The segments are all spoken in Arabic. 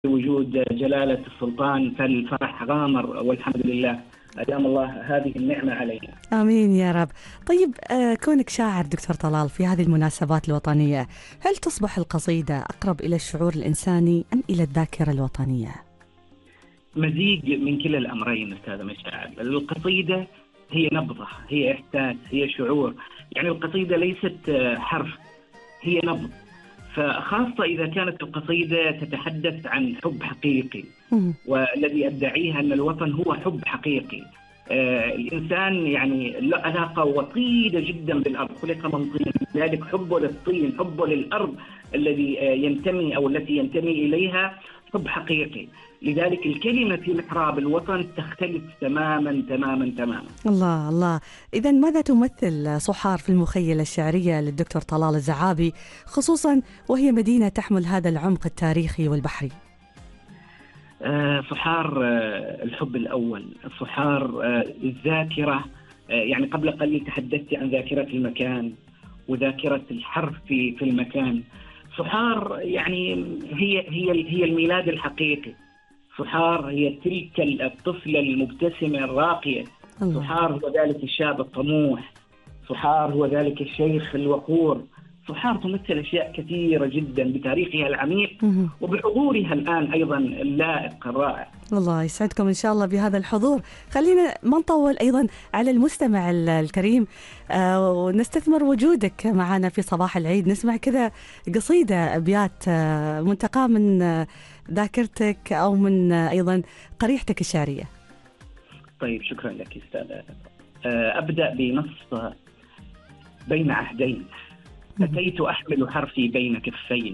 بوجود جلالة السلطان، فالفرح غامر والحمد لله، أدام الله هذه النعمة علينا. آمين يا رب. طيب كونك شاعر دكتور طلال في هذه المناسبات الوطنية، هل تصبح القصيدة أقرب إلى الشعور الإنساني أم إلى الذاكرة الوطنية؟ مزيج من كلا الأمرين أستاذ مشاعر. القصيدة هي نبضة، هي إحساس، هي شعور. يعني القصيدة ليست حرف، هي نبض. فخاصة إذا كانت القصيدة تتحدث عن حب حقيقي، والذي أدعيه أن الوطن هو حب حقيقي. الإنسان يعني له علاقة وطيدة جدا بالأرض، خلق من طين، لذلك حبه للطين، حبه للأرض الذي ينتمي أو التي ينتمي إليها حب حقيقي. لذلك الكلمة في محراب الوطن تختلف تماما تماما تماما. الله الله. إذن ماذا تمثل صحار في المخيلة الشعرية للدكتور طلال الزعابي، خصوصا وهي مدينة تحمل هذا العمق التاريخي والبحري؟ صحار الحب الأول، صحار الذاكرة. يعني قبل قليل تحدثت عن ذاكرة المكان وذاكرة الحرف في المكان. صحار يعني هي الميلاد الحقيقي. صحار هي تلك الطفلة المبتسمة الراقية. صحار هو ذلك الشاب الطموح. صحار هو ذلك الشيخ الوقور. صحار تمثل أشياء كثيرة جدا بتاريخها العميق وبحضورها الآن أيضا اللائق الرائع. الله يسعدكم إن شاء الله بهذا الحضور. خلينا ما نطول أيضا على المستمع الكريم، ونستثمر وجودك معنا في صباح العيد، نسمع كذا قصيدة أبيات منتقاة من ذاكرتك أو من أيضا قريحتك الشعرية. طيب شكرا لك أستاذة. أبدأ بنص بين عهدين. أتيت أحمل حرفي بين كفين،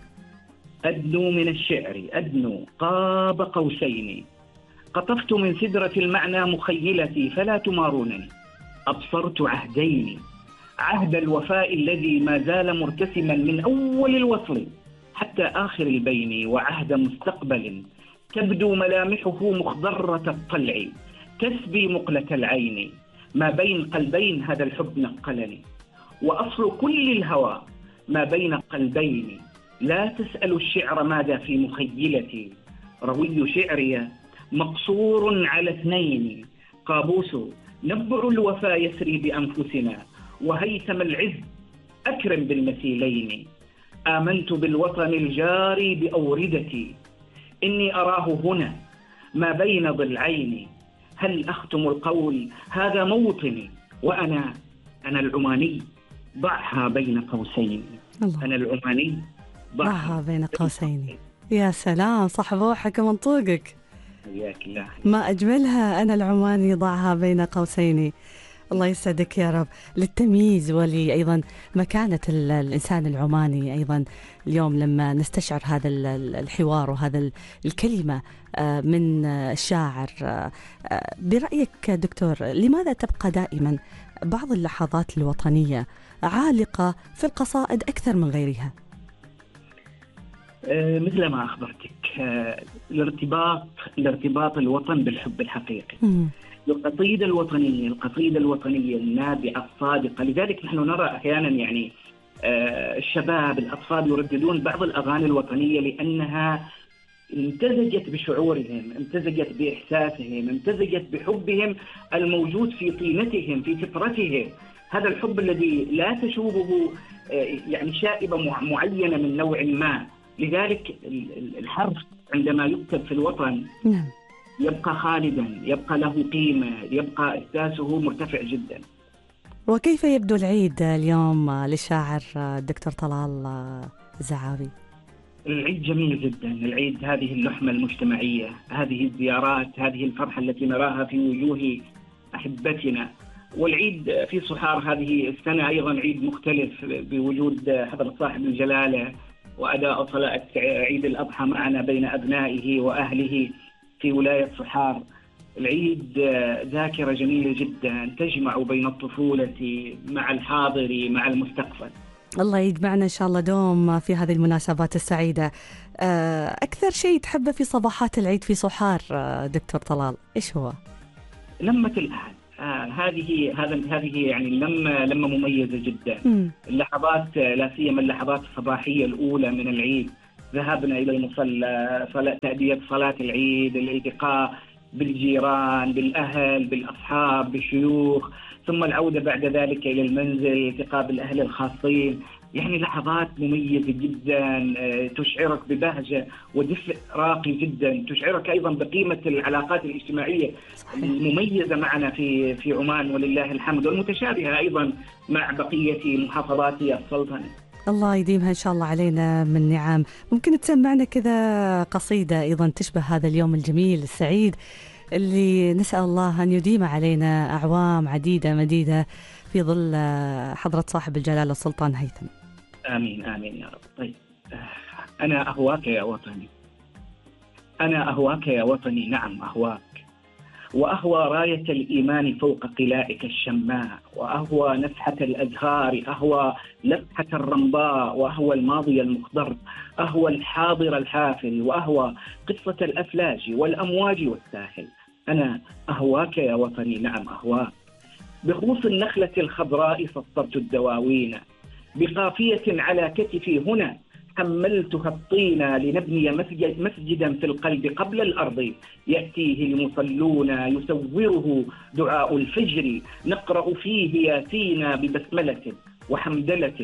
أدنو من الشعر أدنو قاب قوسين. قطفت من سدرة المعنى مخيلتي فلا تمارونني. أبصرت عهدين، عهد الوفاء الذي ما زال مرتسما من أول الوصل حتى آخر البين، وعهد مستقبل تبدو ملامحه مخضرة الطلع تسبي مقلة العين. ما بين قلبين هذا الحب نقلني، وأصل كل الهوى ما بين قلبين. لا تسأل الشعر ماذا في مخيلتي، روي شعري مقصور على اثنين. قابوس نبع الوفا يسري بأنفسنا، وهيثم العز أكرم بالمثيلين. آمنت بالوطن الجاري بأوردتي، إني أراه هنا ما بين ضلعين. هل أختم القول هذا موطني، وأنا العماني ضعها بين قوسين. الله. أنا العماني ضعها بين قوسين. يا سلام، صحبوحك ومنطوقك. حياك الله. ما أجملها، أنا العماني ضعها بين قوسين. الله يسعدك يا رب. للتمييز أيضا مكانة الإنسان العماني أيضا اليوم لما نستشعر هذا الحوار وهذا الكلمة من الشاعر. برأيك دكتور، لماذا تبقى دائما بعض اللحظات الوطنية عالقة في القصائد أكثر من غيرها؟ مثل ما أخبرتك، الارتباط الوطن بالحب الحقيقي. القصيدة الوطنية النابعة الصادقة. لذلك نحن نرى أحيانا يعني الشباب الأطفال يرددون بعض الأغاني الوطنية لأنها امتزجت بشعورهم، امتزجت بإحساسهم، امتزجت بحبهم الموجود في طينتهم، في فطرتهم. هذا الحب الذي لا تشوبه يعني شائبة معينة من نوع ما. لذلك الحرف عندما يكتب في الوطن يبقى خالدا، يبقى له قيمة، يبقى إحساسه مرتفع جدا. وكيف يبدو العيد اليوم للشاعر الدكتور طلال الزعابي؟ العيد جميل جدا. العيد هذه اللحمة المجتمعية، هذه الزيارات، هذه الفرحة التي نراها في وجوه أحبتنا. والعيد في صحار هذه السنة أيضا عيد مختلف بوجود حضرة صاحب الجلالة وأداء صلاة عيد الأضحى معنا بين أبنائه وأهله في ولاية صحار. العيد ذاكرة جميلة جدا تجمع بين الطفولة مع الحاضر مع المستقبل. الله يجمعنا إن شاء الله دوم في هذه المناسبات السعيدة. أكثر شيء تحبه في صباحات العيد في صحار دكتور طلال إيش هو؟ لمة الأهل. هذه يعني لمة مميزة جدا. اللحظات لا سيما اللحظات الصباحية الأولى من العيد ذهابنا إلى المصلى، تأدية صلاة العيد، الالتقاء بالجيران، بالأهل، بالأصحاب، بالشيوخ، ثم العودة بعد ذلك إلى المنزل، الالتقاء بالأهل الخاصين. يعني لحظات مميزة جدا تشعرك ببهجة ودفء راقي جدا، تشعرك أيضا بقيمة العلاقات الاجتماعية المميزة معنا في عمان ولله الحمد، والمتشابهة أيضا مع بقية محافظات السلطنة. الله يديمها إن شاء الله علينا من نعم. ممكن تسمعنا كذا قصيدة أيضا تشبه هذا اليوم الجميل السعيد اللي نسأل الله أن يديم علينا أعوام عديدة مديدة في ظل حضرة صاحب الجلالة السلطان هيثم. آمين آمين يا رب. طيب، أنا أهواك يا وطني، أنا أهواك يا وطني، نعم أهواك، وأهوى راية الإيمان فوق قلائك الشماء، وأهوى نفحة الأزهار، أهوى لفحة الرمضاء، وأهوى الماضي المخضر، أهوى الحاضر الحافل، وأهوى قصة الأفلاج والأمواج والساحل. أنا أهواك يا وطني، نعم أهواك. بخوص النخلة الخضراء سطرت الدواوين، بقافية على كتفي هنا حملتها الطين، لنبني مسجدا في القلب قبل الأرض، يأتيه المصلون يسوره دعاء الفجر، نقرأ فيه ياسين ببسملة وحمدلة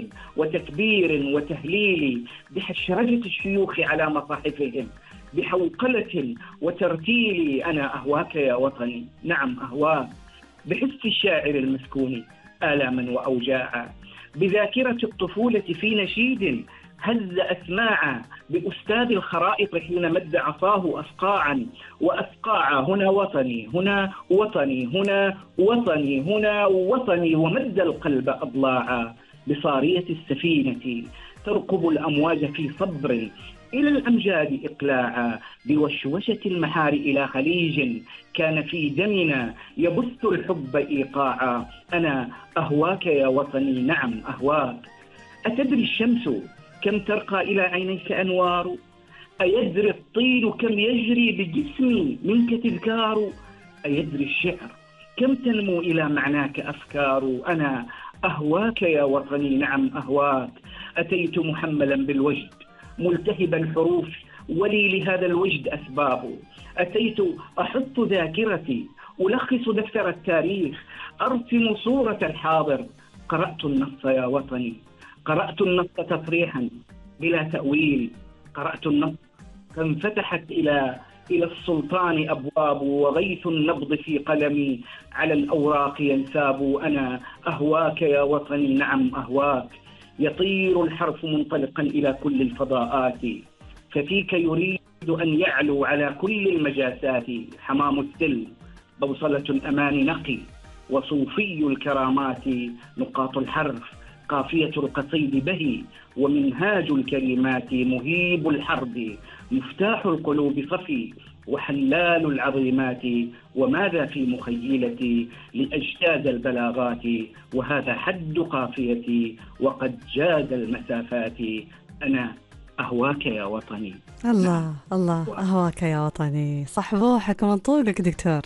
وتكبير وتهليل، بحشرجة الشيوخ على مصاحفهم، بحوقلة وترتيل. أنا أهواك يا وطني، نعم أهواك. بحس الشاعر المسكون آلاما وأوجاعا، بذاكرة الطفولة في نشيد هز أسماعا، بأستاذ الخرائط حين مد عصاه أفقاعا وأفقاعا. هنا وطني، هنا وطني، هنا وطني، هنا وطني، ومد القلب أضلاعا، بصارية السفينة ترقب الأمواج في صبر إلى الأمجاد إقلاعا، بوشوشة المحار إلى خليج كان في دمنا يبث الحب إيقاعا. أنا أهواك يا وطني، نعم أهواك. أتدري الشمس كم ترقى إلى عينيك أنوار؟ أيدري الطين كم يجري بجسمي منك تذكار؟ أيدري الشعر كم تنمو إلى معناك أفكار؟ أنا أهواك يا وطني، نعم أهواك. أتيت محملا بالوجد ملتهب الحروف ولي لهذا الوجد أسباب، أتيت أحط ذاكرتي ألخص دفتر التاريخ أرسم صورة الحاضر. قرأت النص يا وطني، قرأت النص تصريحا بلا تأويل، قرأت النص فانفتحت إلى السلطان أبواب، وغيث النبض في قلمي على الأوراق ينساب. أنا أهواك يا وطني، نعم أهواك. يطير الحرف منطلقا إلى كل الفضاءات، ففيك يريد أن يعلو على كل المجاسات. حمام السلم بوصلة الأمان نقي، وصوفي الكرامات نقاط الحرف، قافية القصيد بهي، ومنهاج الكلمات مهيب الحرب، مفتاح القلوب صفي، وحلال العظيمات. وماذا في مخيلتي لأجتاز البلاغات، وهذا حد قافيتي وقد جاز المسافات. أنا أهواك يا وطني. الله الله، أهواك يا وطني. صحبوحك من طولك دكتور.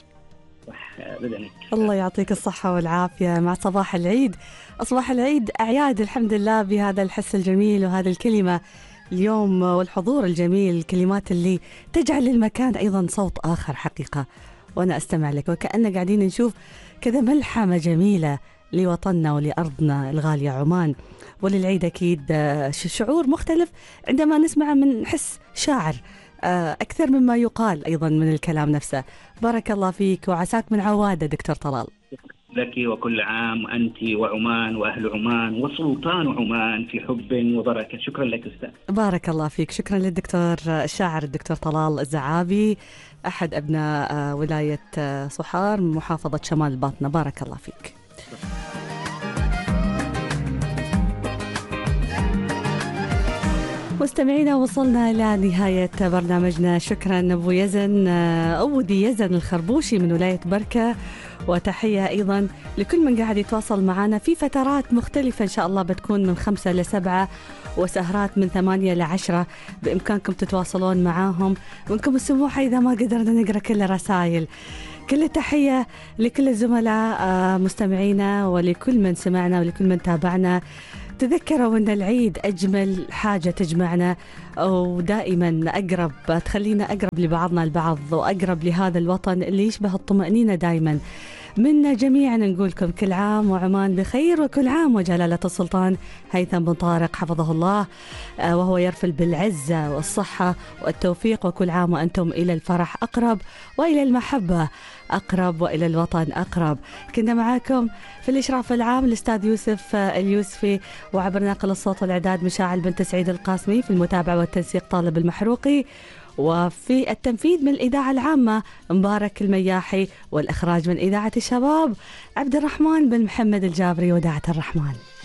بدنك. الله يعطيك الصحة والعافية. مع صباح العيد، أصبح العيد أعياد الحمد لله بهذا الحس الجميل وهذه الكلمة اليوم والحضور الجميل، الكلمات اللي تجعل المكان أيضا صوت آخر حقيقة. وأنا أستمع لك وكأننا قاعدين نشوف كذا ملحمة جميلة لوطننا ولأرضنا الغالية عمان. وللعيد أكيد شعور مختلف عندما نسمع من حس شاعر أكثر مما يقال أيضا من الكلام نفسه. بارك الله فيك وعساك من عوادة دكتور طلال. لك وكل عام أنت وعمان وأهل عمان وسلطان عمان في حب وبركة. شكرا لك أستاذ. بارك الله فيك. شكرا للدكتور الشاعر الدكتور طلال الزعابي، أحد أبناء ولاية صحار محافظة شمال الباطنة. بارك الله فيك. مستمعينا، وصلنا إلى نهاية برنامجنا. شكرا أبو يزن، أودي يزن الخربوشي من ولاية بركة، وتحية أيضا لكل من قاعد يتواصل معنا في فترات مختلفة إن شاء الله بتكون من 5 ل 7 وسهرات من 8 ل 10 بإمكانكم تتواصلون معاهم. وإنكم السموحة إذا ما قدرنا نقرأ كل الرسائل. كل التحية لكل الزملاء مستمعينا ولكل من سمعنا ولكل من تابعنا. تذكروا أن العيد أجمل حاجة تجمعنا، ودائما أقرب، تخلينا أقرب لبعضنا البعض وأقرب لهذا الوطن اللي يشبه الطمأنينة دائما. منا جميعا نقولكم كل عام وعمان بخير، وكل عام وجلالة السلطان هيثم بن طارق حفظه الله وهو يرفل بالعزة والصحة والتوفيق، وكل عام وأنتم إلى الفرح أقرب، وإلى المحبة أقرب، وإلى الوطن أقرب. كنا معاكم في الإشراف العام الأستاذ يوسف اليوسفي، وعبر ناقل الصوت والإعداد مشاعل بنت سعيد القاسمي، في المتابعة والتنسيق طالب المحروقي، وفي التنفيذ من الإذاعة العامة مبارك المياحي، والإخراج من إذاعة الشباب عبد الرحمن بن محمد الجابري وداعة الرحمن.